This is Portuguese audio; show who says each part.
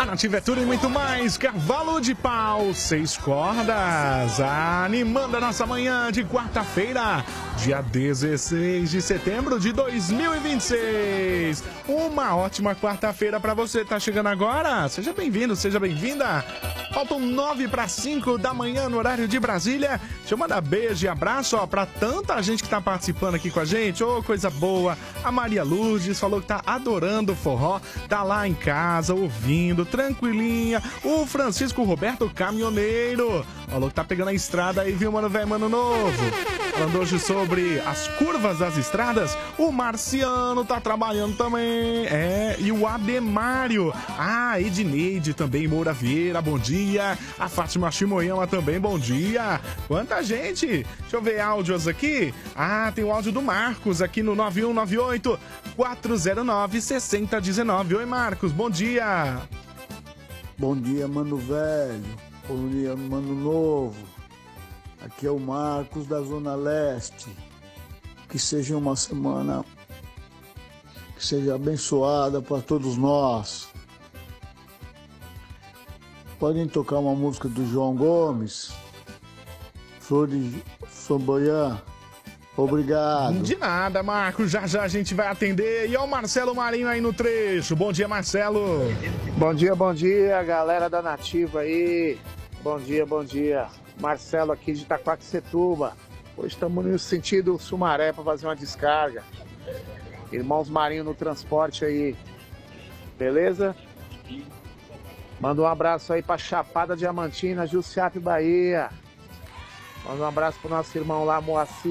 Speaker 1: A Nativa é tudo e muito mais. Cavalo de pau, 6 cordas. Animando a nossa manhã de quarta-feira, dia 16 de setembro de 2026. Uma ótima quarta-feira pra você. Tá chegando agora? Seja bem-vindo, seja bem-vinda. Faltam 9 para 5 da manhã no horário de Brasília. Deixa eu mandar beijo e abraço pra tanta gente que tá participando aqui com a gente. Ô, coisa boa. A Maria Lourdes falou que tá adorando o forró. Tá lá em casa, ouvindo, tranquilinha. O Francisco Roberto Caminhoneiro falou que tá pegando a estrada aí, viu, mano velho, mano novo. Falando hoje sobre as curvas das estradas. O Marciano tá trabalhando também. E o Ademário. Edneide também, Moura Vieira, bom dia. A Fátima Chimoyama também, bom dia. Quanta gente. Deixa eu ver áudios aqui. Tem o áudio do Marcos aqui no 9198-409-6019. Oi, Marcos, bom dia.
Speaker 2: Bom dia, mano velho. Bom dia, mano novo. Aqui é o Marcos da Zona Leste. Que seja uma semana que seja abençoada para todos nós. Podem tocar uma música do João Gomes, Flor de Flamboyant. Obrigado.
Speaker 1: De nada, Marcos. Já já a gente vai atender. E ó, o Marcelo Marinho aí no trecho. Bom dia, Marcelo.
Speaker 3: Bom dia, galera da Nativa aí. Bom dia. Marcelo aqui de Itaquaquecetuba. Hoje estamos no sentido Sumaré para fazer uma descarga. Irmãos Marinho no transporte aí. Beleza? Manda um abraço aí pra Chapada Diamantina, Jussiape, Bahia. Manda um abraço pro nosso irmão lá, Moacir.